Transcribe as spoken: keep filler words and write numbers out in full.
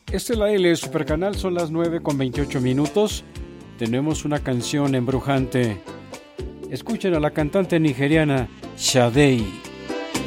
Este es la L Supercanal, son las nueve con veintiocho minutos. Tenemos una canción embrujante. Escuchen a la cantante nigeriana Sade.